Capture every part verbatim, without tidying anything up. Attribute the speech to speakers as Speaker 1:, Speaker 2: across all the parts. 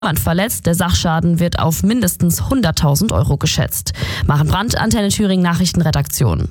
Speaker 1: Jemand verletzt. Der Sachschaden wird auf mindestens hunderttausend Euro geschätzt. Maren Brandt, Antenne Thüringen Nachrichtenredaktion.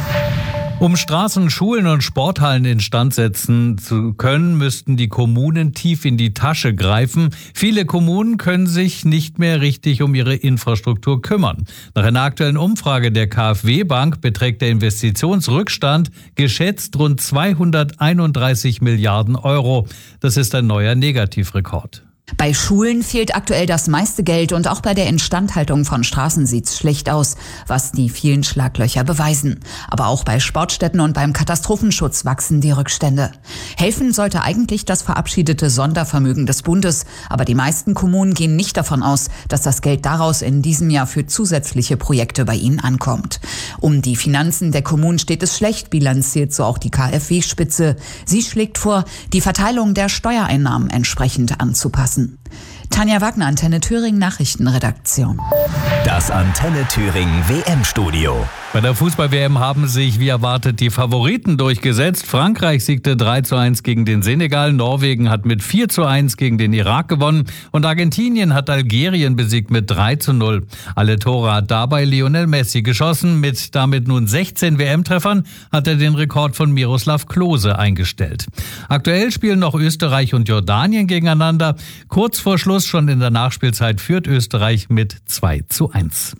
Speaker 2: Um Straßen, Schulen und Sporthallen instand setzen zu können, müssten die Kommunen tief in die Tasche greifen. Viele Kommunen können sich nicht mehr richtig um ihre Infrastruktur kümmern. Nach einer aktuellen Umfrage der KfW-Bank beträgt der Investitionsrückstand geschätzt rund zweihunderteinunddreißig Milliarden Euro. Das ist ein neuer Negativrekord.
Speaker 3: Bei Schulen fehlt aktuell das meiste Geld und auch bei der Instandhaltung von Straßen sieht's schlecht aus, was die vielen Schlaglöcher beweisen. Aber auch bei Sportstätten und beim Katastrophenschutz wachsen die Rückstände. Helfen sollte eigentlich das verabschiedete Sondervermögen des Bundes, aber die meisten Kommunen gehen nicht davon aus, dass das Geld daraus in diesem Jahr für zusätzliche Projekte bei ihnen ankommt. Um die Finanzen der Kommunen steht es schlecht, bilanziert so auch die KfW-Spitze. Sie schlägt vor, die Verteilung der Steuereinnahmen entsprechend anzupassen. Tanja Wagner, Antenne Thüringen Nachrichtenredaktion.
Speaker 4: Das Antenne Thüringen W M-Studio.
Speaker 2: Bei der Fußball-W M haben sich wie erwartet die Favoriten durchgesetzt. Frankreich siegte drei zu eins gegen den Senegal, Norwegen hat mit vier zu eins gegen den Irak gewonnen und Argentinien hat Algerien besiegt mit drei zu null. Alle Tore hat dabei Lionel Messi geschossen. Mit damit nun sechzehn W M-Treffern hat er den Rekord von Miroslav Klose eingestellt. Aktuell spielen noch Österreich und Jordanien gegeneinander. Kurz vor Schluss, schon in der Nachspielzeit, führt Österreich mit zwei zu eins.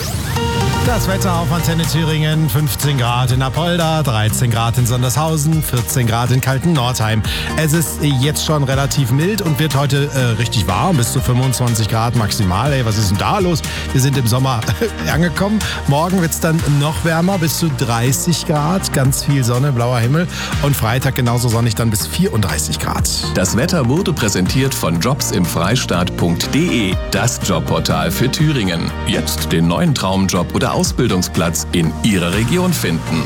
Speaker 5: Das Wetter auf Antenne Thüringen, fünfzehn Grad in Apolda, dreizehn Grad in Sondershausen, vierzehn Grad in Kalten-Nordheim. Es ist jetzt schon relativ mild und wird heute äh, richtig warm, bis zu fünfundzwanzig Grad maximal. Ey, was ist denn da los? Wir sind im Sommer angekommen. Morgen wird es dann noch wärmer, bis zu dreißig Grad, ganz viel Sonne, blauer Himmel. Und Freitag genauso sonnig, dann bis vierunddreißig Grad.
Speaker 6: Das Wetter wurde präsentiert von jobs im freistaat punkt de, das Jobportal für Thüringen. Jetzt den neuen Traumjob oder Ausbildungsplatz in Ihrer Region finden.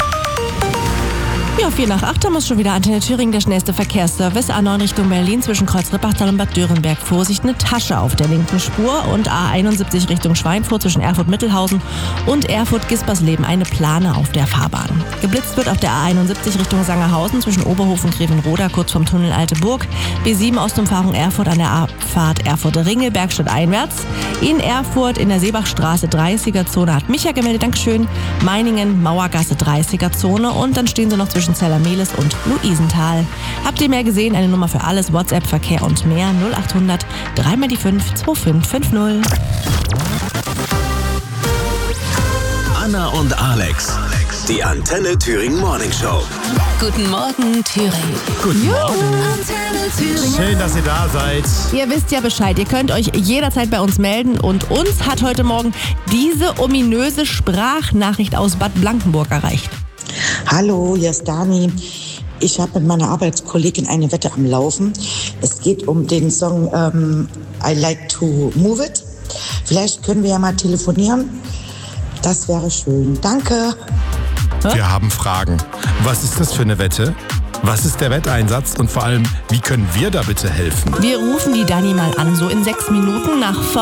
Speaker 7: Ja, vier nach acht haben wir schon wieder. Antenne Thüringen, der schnellste Verkehrsservice. A neun Richtung Berlin zwischen Kreuz-Rippachtal und Bad Dürrenberg. Vorsicht, eine Tasche auf der linken Spur. Und A einundsiebzig Richtung Schweinfurt zwischen Erfurt-Mittelhausen und Erfurt-Gispersleben. Eine Plane auf der Fahrbahn. Geblitzt wird auf der A einundsiebzig Richtung Sangerhausen zwischen Oberhof und Grevenroda, kurz vom Tunnel Alte Burg. B sieben Ostumfahrung Erfurt an der Abfahrt Erfurt-Ringelberg stadteinwärts. In Erfurt in der Seebachstraße dreißiger-Zone hat Micha gemeldet, Dankeschön. Meiningen, Mauergasse dreißiger-Zone. Und dann stehen sie noch zwischen Zellermelis und Luisenthal. Habt ihr mehr gesehen? Eine Nummer für alles, WhatsApp, Verkehr und mehr. null achthundert drei mal die fünf zwei fünf fünf null.
Speaker 4: Anna und Alex. Die Antenne Thüringen Morning Show.
Speaker 7: Guten Morgen, Thüringen.
Speaker 5: Guten
Speaker 7: Morgen. Antenne Thüringen.
Speaker 5: Schön, dass ihr da seid.
Speaker 7: Ihr wisst ja Bescheid. Ihr könnt euch jederzeit bei uns melden. Und uns hat heute Morgen diese ominöse Sprachnachricht aus Bad Blankenburg erreicht.
Speaker 8: Hallo, hier ist Dani. Ich habe mit meiner Arbeitskollegin eine Wette am Laufen. Es geht um den Song ähm, I Like to Move It. Vielleicht können wir ja mal telefonieren. Das wäre schön. Danke.
Speaker 5: Wir haben Fragen. Was ist das für eine Wette? Was ist der Wetteinsatz? Und vor allem, wie können wir da bitte helfen?
Speaker 7: Wir rufen die Dani mal an, so in sechs Minuten nach